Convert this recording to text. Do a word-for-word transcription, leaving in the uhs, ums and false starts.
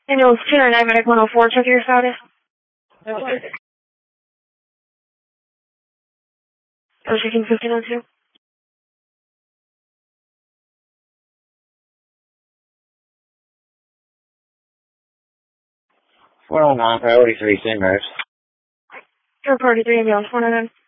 Ambulance two nine nine, medic one oh four, check your status. Okay. I was checking fifteen oh two. four oh nine, priority three, same route. Third party three, ambulance four nine nine.